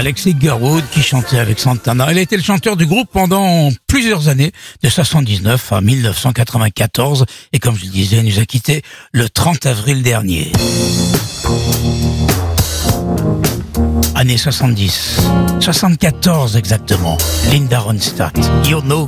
Alexis Gerwood qui chantait avec Santana. Il a été le chanteur du groupe pendant plusieurs années, de 79 à 1994. Et comme je le disais, il nous a quittés le 30 avril dernier. Années 70, 74 exactement. Linda Ronstadt, You Know